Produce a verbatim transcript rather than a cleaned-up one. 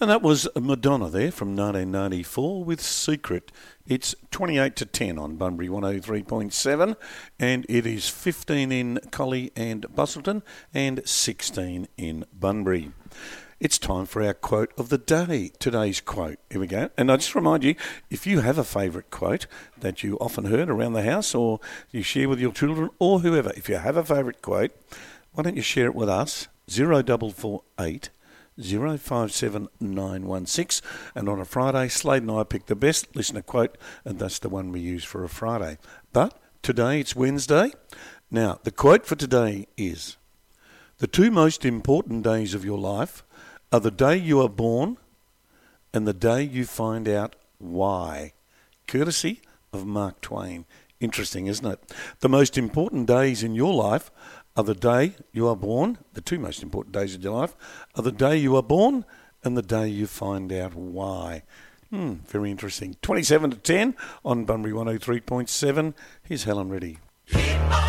And that was Madonna there from nineteen ninety-four with Secret. It's twenty-eight to ten on Bunbury one oh three point seven, and it is fifteen in Collie and Busselton and sixteen in Bunbury. It's time for our quote of the day. Today's quote. Here we go. And I just remind you, if you have a favourite quote that you often heard around the house or you share with your children or whoever, if you have a favourite quote, why don't you share it with us? zero four four eight zero five seven nine one six. And on a Friday, Slade and I pick the best listener quote, and that's the one we use for a Friday. But today it's Wednesday. Now, the quote for today is, "The two most important days of your life are the day you are born and the day you find out why." Courtesy of Mark Twain. Interesting, isn't it? The most important days in your life are the day you are born, the two most important days of your life are the day you are born and the day you find out why. Hmm, very interesting. twenty-seven to ten on Bunbury one oh three point seven. Here's Helen Reddy.